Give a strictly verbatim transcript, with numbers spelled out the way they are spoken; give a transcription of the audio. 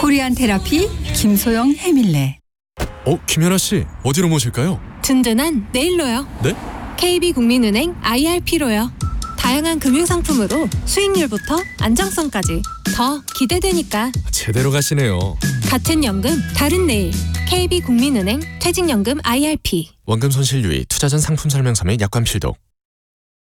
코리안 테라피 김소영 해밀레. 어, 김연아 씨, 어디로 모실까요? 든든한 내일로요. 네? 케이비국민은행 아이알피로요. 다양한 금융상품으로 수익률부터 안정성까지 더 기대되니까. 제대로 가시네요. 같은 연금 다른 내일. 케이비국민은행 퇴직연금 아이알피. 원금 손실 유의, 투자 전 상품 설명서 및 약관 필독.